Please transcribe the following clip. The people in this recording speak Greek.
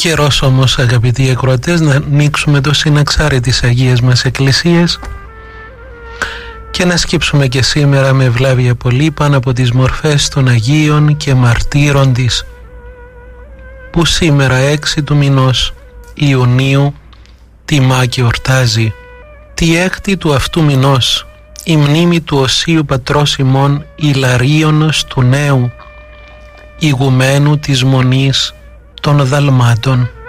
Καιρός όμως, αγαπητοί ακροατές, να ανοίξουμε το σύναξάρι της Αγίας μας Εκκλησίας και να σκύψουμε και σήμερα με ευλάβεια πολύ πάνω από τις μορφές των Αγίων και Μαρτύρων της, που σήμερα 6 του μηνός Ιουνίου τιμά και ορτάζει. Τη 6η του αυτού μηνός η μνήμη του Οσίου Πατρός ημών Ιλαρίωνος του Νέου, ηγουμένου της Μονής των Δαλμάτων.